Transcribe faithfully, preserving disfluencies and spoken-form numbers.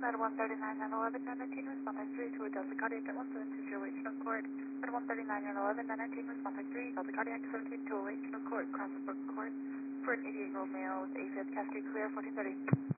at one thirty-nine and eleven, nine nineteen, respond at three to a Delta Cardiac at one seven two zero eight Chinook Court. At one thirty-nine and eleven, nine nineteen, respond at three, Delta Cardiac seventeen two zero eight Chinook Court, Crossbrook Court, for an eighty-eight-year-old male with AFib, cascade clear, fourteen thirty.